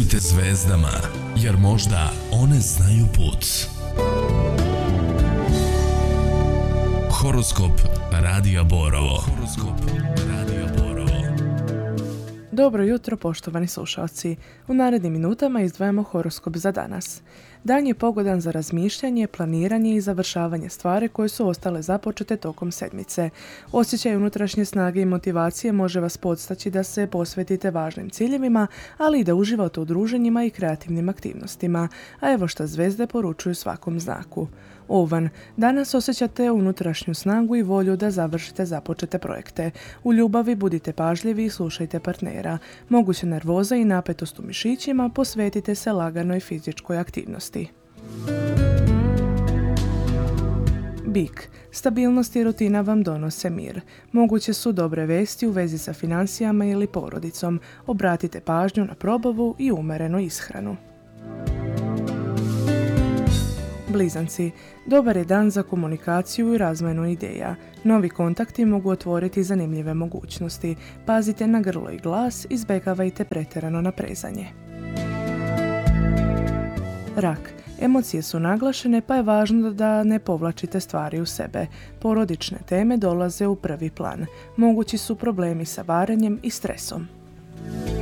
Vjerujte zvezdama, jer možda one znaju put. Horoskop Radija Borovo. Dobro jutro, poštovani slušalci. U narednim minutama izdvajamo horoskop za danas. Dan je pogodan za razmišljanje, planiranje i završavanje stvari koje su ostale započete tokom sedmice. Osjećaj unutrašnje snage i motivacije može vas podstaći da se posvetite važnim ciljevima, ali i da uživate u druženjima i kreativnim aktivnostima. A evo što zvezde poručuju svakom znaku. Ovan, danas osjećate unutrašnju snagu i volju da završite započete projekte. U ljubavi budite pažljivi i slušajte partnera. Moguće nervoza i napetost u mišićima, posvetite se laganoj fizičkoj aktivnosti. Bik, stabilnost i rutina vam donose mir. Moguće su dobre vesti u vezi sa financijama ili porodicom. Obratite pažnju na probavu i umjerenu ishranu. Blizanci, dobar je dan za komunikaciju i razmjenu ideja. Novi kontakti mogu otvoriti zanimljive mogućnosti. Pazite na grlo i glas, izbjegavajte pretjerano naprezanje. Rak, emocije su naglašene pa je važno da ne povlačite stvari u sebe. Porodične teme dolaze u prvi plan. Mogući su problemi sa varenjem i stresom.